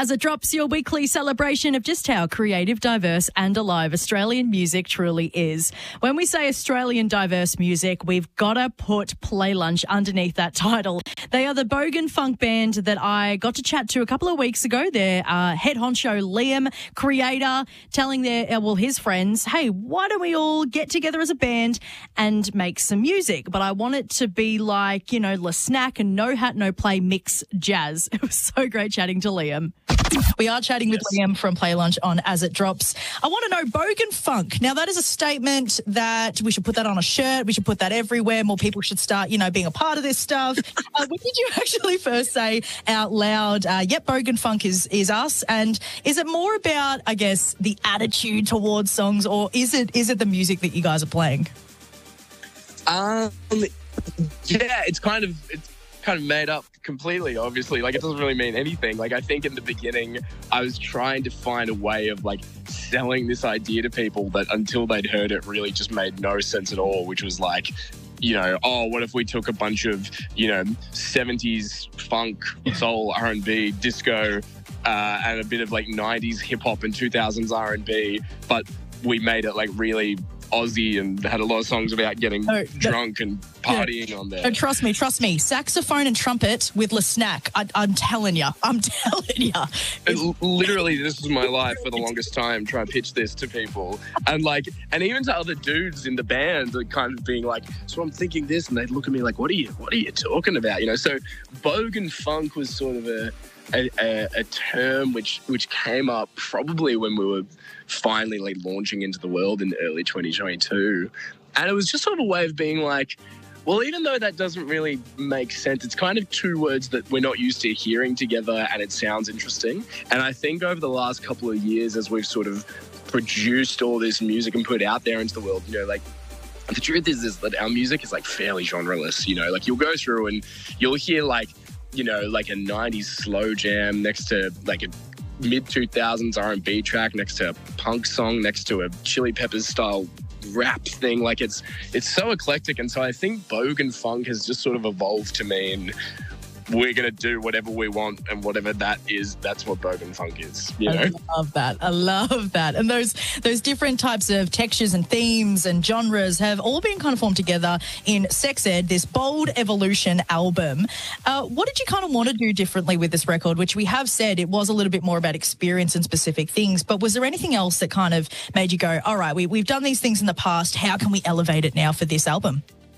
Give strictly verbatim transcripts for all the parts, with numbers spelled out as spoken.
As it drops, your weekly celebration of just how creative, diverse and alive Australian music truly is. When we say Australian diverse music, we've got to put Play Lunch underneath that title. They are the Bogan Funk band that I got to chat to a couple of weeks ago. Their uh, head honcho, Liam, creator, telling their, uh, well, his friends, hey, why don't we all get together as a band and make some music? But I want it to be like, you know, La Snack and No Hat, No Play mix jazz. It was so great chatting to Liam. We are chatting with yes. Liam from Play Lunch on As It Drops. I want to know Bogan Funk. Now, that is a statement that we should put that on a shirt. We should put that everywhere. More people should start, you know, being a part of this stuff. uh, when did you actually first say out loud, uh, yep, Bogan Funk is, is us? And is it more about, I guess, the attitude towards songs, or is it is it the music that you guys are playing? Um, yeah, it's kind of... It's kind of made up completely, obviously. Like, it doesn't really mean anything. Like, I think in the beginning I was trying to find a way of like selling this idea to people that until they'd heard it really just made no sense at all, which was like, you know, oh, what if we took a bunch of, you know, seventies funk, soul, R and B, disco, uh, and a bit of like nineties hip hop and two thousands R and B, but we made it like really Aussie and had a lot of songs about getting oh, drunk and partying yeah. on there. Oh, trust me, trust me. Saxophone and trumpet with La Snack. I, I'm telling you. I'm telling you. Literally, this is my life for the longest time, trying to pitch this to people. And like, and even to other dudes in the band, are kind of being like, so I'm thinking this, and they'd look at me like, what are you, what are you talking about? You know, so Bogan Funk was sort of a, a, a, a term which, which came up probably when we were finally like launching into the world in early twenty twenty-two. And it was just sort of a way of being like, well, even though that doesn't really make sense, it's kind of two words that we're not used to hearing together and it sounds interesting. And I think over the last couple of years, as we've sort of produced all this music and put it out there into the world, you know, like, the truth is, is that our music is like fairly genreless, you know, like you'll go through and you'll hear like, you know, like a nineties slow jam next to like a mid two thousands R and B track next to a punk song next to a Chili Peppers style rap thing. Like it's it's so eclectic, and so I think Bogan Funk has just sort of evolved to mean we're going to do whatever we want, and whatever that is, that's what Bogan Funk is, you know? I love that. I love that. And those those different types of textures and themes and genres have all been kind of formed together in Sex Ed, this Bold Evolution album. Uh, what did you kind of want to do differently with this record, which we have said it was a little bit more about experience and specific things, but was there anything else that kind of made you go, all right, we, we've done these things in the past, how can we elevate it now for this album?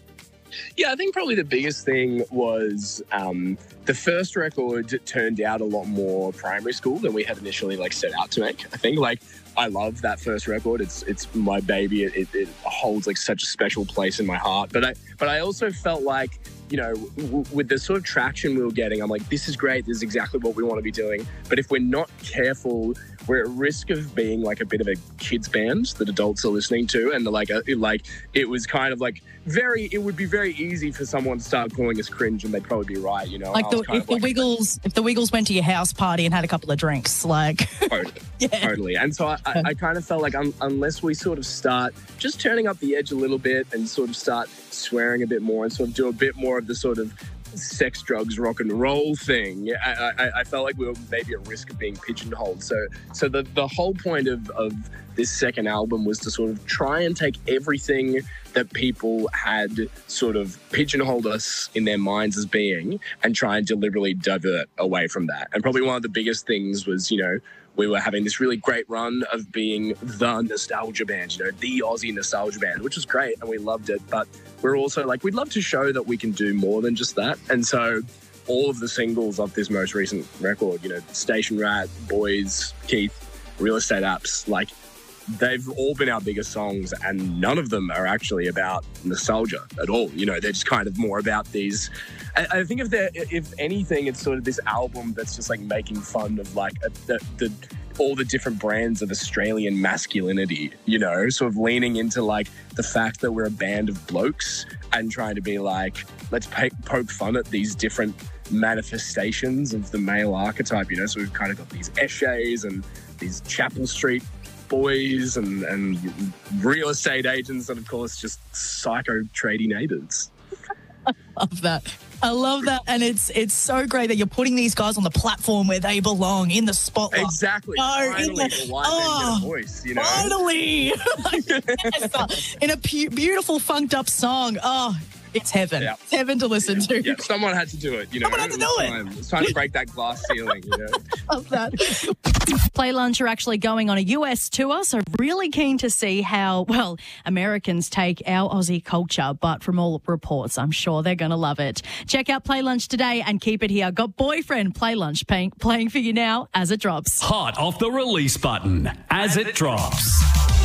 Yeah, I think probably the biggest thing was um, the first record turned out a lot more primary school than we had initially like set out to make. I think like I love that first record. It's it's my baby. It, it holds like such a special place in my heart. But I but I also felt like, you know, w- with the sort of traction we were getting, I'm like, this is great. This is exactly what we want to be doing. But if we're not careful, we're at risk of being like a bit of a kids band that adults are listening to. And like, a, like it was kind of like very, it would be very easy for someone to start calling us cringe, and they'd probably be right, you know. Like the, if the like, Wiggles, if the Wiggles went to your house party and had a couple of drinks, like. Totally. yeah. Totally. And so I, I, I kind of felt like un, unless we sort of start just turning up the edge a little bit and sort of start swearing a bit more and sort of do a bit more of the sort of sex, drugs, rock and roll thing, I, I, I felt like we were maybe at risk of being pigeonholed. So so the, the whole point of, of this second album was to sort of try and take everything that people had sort of pigeonholed us in their minds as being and try and deliberately divert away from that. And probably one of the biggest things was, you know, we were having this really great run of being the nostalgia band, you know, the Aussie nostalgia band, which was great and we loved it. But we're also like, we'd love to show that we can do more than just that. And so all of the singles of this most recent record, you know, Station Rat, Boys, Keith, Real Estate Apps, like they've all been our biggest songs, and none of them are actually about nostalgia at all. You know, they're just kind of more about these. I, I think if they're, if anything, it's sort of this album that's just like making fun of like a, the, the all the different brands of Australian masculinity, you know, sort of leaning into like the fact that we're a band of blokes and trying to be like, let's poke, poke fun at these different manifestations of the male archetype, you know. So we've kind of got these Eshays and these Chapel Street boys and, and real estate agents and, of course, just psycho tradie neighbours. Love that. I love that. And it's it's so great that you're putting these guys on the platform where they belong, in the spotlight. Exactly. No, finally, in the, the white oh, men get a voice, you know? Finally. Yes. In a pu- beautiful, funked up song. Oh, it's heaven. Yeah. It's heaven to listen yeah. to. Yeah, someone had to do it, you know. Someone had to do it. it. Time. It's time to break that glass ceiling, you know. Love that. Play Lunch are actually going on a U S tour, so really keen to see how, well, Americans take our Aussie culture, but from all reports, I'm sure they're going to love it. Check out Play Lunch today and keep it here. Got Boyfriend Play Lunch paying, playing for you now as it drops. Hot off the release button as it drops.